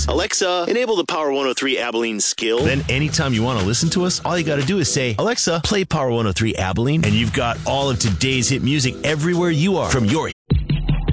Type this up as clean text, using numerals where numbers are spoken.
Alexa, enable the Power 103 Abilene skill. Then anytime you want to listen to us, all you got to do is say, Alexa, play Power 103 Abilene, and you've got all of today's hit music everywhere you are from your